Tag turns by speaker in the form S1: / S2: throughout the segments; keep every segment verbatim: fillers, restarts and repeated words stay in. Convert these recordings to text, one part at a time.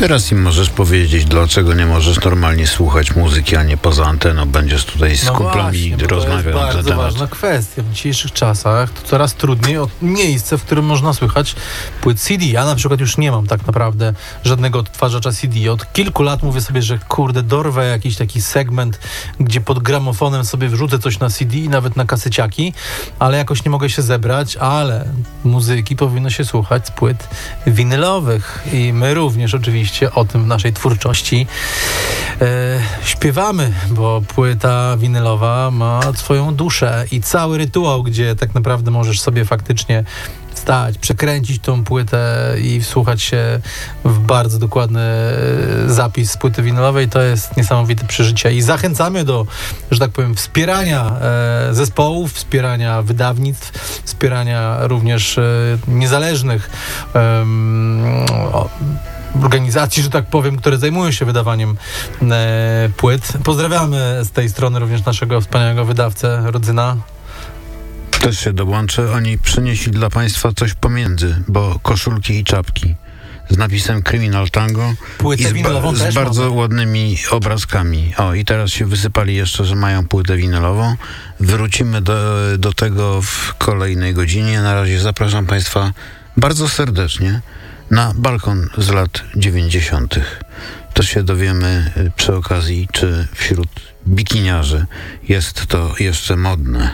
S1: Teraz im możesz powiedzieć, dlaczego nie możesz normalnie słuchać muzyki, a nie poza anteną. Będziesz tutaj z
S2: No
S1: kumplami
S2: właśnie,
S1: rozmawiał na ten
S2: bardzo
S1: temat.
S2: ważna kwestia. W dzisiejszych czasach to coraz trudniej o miejsce, w którym można słychać płyt C D. Ja na przykład już nie mam tak naprawdę żadnego odtwarzacza C D. Od kilku lat mówię sobie, że kurde, dorwę jakiś taki segment, gdzie pod gramofonem sobie wrzucę coś na C D i nawet na kaseciaki, ale jakoś nie mogę się zebrać, ale muzyki powinno się słuchać z płyt winylowych i my również oczywiście o tym w naszej twórczości e, śpiewamy, bo płyta winylowa ma swoją duszę i cały rytuał, gdzie tak naprawdę możesz sobie faktycznie wstać, przekręcić tą płytę i wsłuchać się w bardzo dokładny zapis z płyty winylowej, to jest niesamowite przeżycie i zachęcamy do, że tak powiem, wspierania e, zespołów, wspierania wydawnictw, wspierania również e, niezależnych e, o, organizacji, że tak powiem, które zajmują się wydawaniem e, płyt. Pozdrawiamy z tej strony również naszego wspaniałego wydawcę Rodzyna.
S1: Też się dołączę. Oni przynieśli dla państwa coś pomiędzy, bo koszulki i czapki z napisem Criminal Tango
S2: Płytę
S1: i z,
S2: winylową
S1: ba- z
S2: też
S1: bardzo
S2: mamy.
S1: ładnymi obrazkami. O, i teraz się wysypali jeszcze, że mają płytę winylową. Wrócimy do, do tego w kolejnej godzinie. Na razie zapraszam państwa bardzo serdecznie na balkon z lat dziewięćdziesiątych. Też się dowiemy przy okazji, czy wśród bikiniarzy jest to jeszcze modne.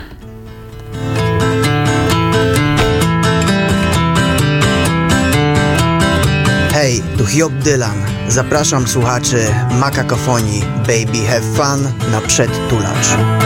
S3: Hej, tu Hiob Dylan. Zapraszam słuchaczy Makakofonii Baby Have Fun na przedtulacz.